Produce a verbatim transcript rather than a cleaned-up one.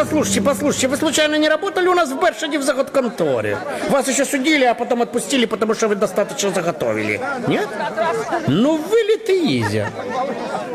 послушайте, послушайте, вы случайно не работали у нас в Бершаде в заготконторе? Вас еще судили, а потом отпустили, потому что вы достаточно заготовили. Нет? Ну, вылитый Изя.